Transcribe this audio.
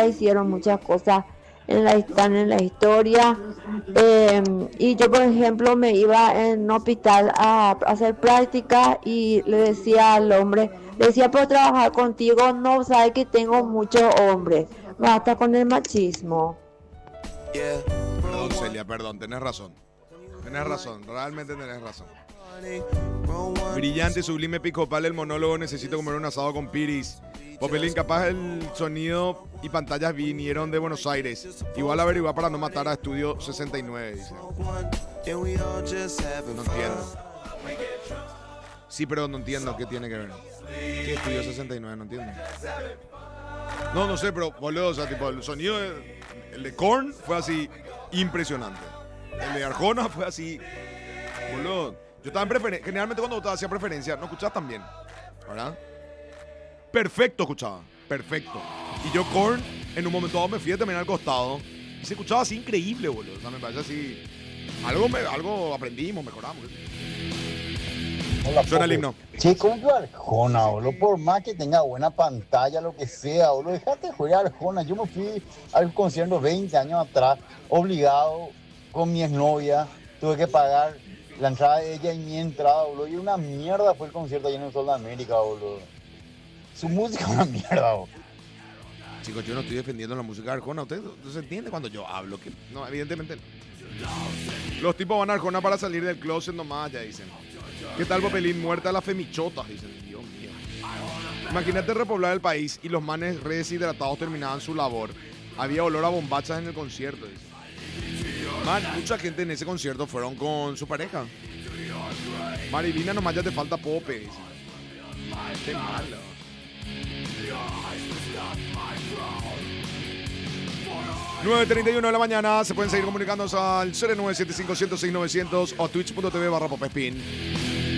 ya hicieron muchas cosas están en la historia. Y yo, por ejemplo, me iba en un hospital a hacer práctica y le decía al hombre, le decía, por trabajar contigo no sabe que tengo muchos hombres, basta con el machismo. Perdón, Celia, perdón, tenés razón. Tenés razón, realmente tenés razón. Brillante, sublime, picopal el monólogo, necesito comer un asado con Piris. Popelín, capaz el sonido y pantallas vinieron de Buenos Aires. Igual averiguar para no matar a Estudio 69, dice. No entiendo. Sí, pero no entiendo qué tiene que ver. ¿Qué Estudio 69? No entiendo. No sé, pero boludo, o sea, tipo, el sonido, el de Korn fue así, impresionante. El de Arjona fue así, boludo. Yo estaba en preferencia, generalmente cuando hacía preferencia, no escuchabas tan bien, ¿verdad? Perfecto escuchaba, perfecto. Y yo Korn, en un momento dado me fui a terminar al costado y se escuchaba así increíble, boludo. O sea, me parece así, algo aprendimos, mejoramos. Hola, Suena el himno. Che, compra Arjona, boludo. Por más que tenga buena pantalla, lo que sea, boludo. Dejate de jugar Arjona. Yo me fui al concierto 20 años atrás, obligado, con mi exnovia. Tuve que pagar la entrada de ella y mi entrada, boludo. Y una mierda fue el concierto allá en el Sol de América, boludo. Su música es una mierda, boludo. Chicos, yo no estoy defendiendo la música de Arjona. ¿Usted no se entiende cuando yo hablo? Que no, evidentemente no. Los tipos van a Arjona para salir del closet nomás, ya dicen. ¿Qué tal, Popelín? Muerta las femichotas, dicen. Dios mío. Imagínate repoblar el país y los manes deshidratados terminaban su labor. Había olor a bombachas en el concierto, dicen. Man, mucha gente en ese concierto fueron con su pareja. Marilina, nomás ya te falta Pope, dicen. Qué malo. ...9:31 de la mañana... ...se pueden seguir comunicándose al 0975-106-900... ...o twitch.tv/popespin.